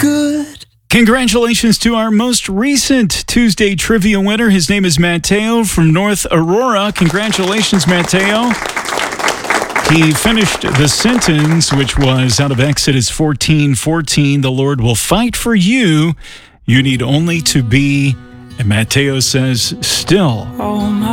good. Congratulations to our most recent Tuesday trivia winner. His name is Matteo from North Aurora. Congratulations, Matteo. He finished the sentence, which was out of Exodus 14:14. The Lord will fight for you. You need only to be, and Matteo says, still.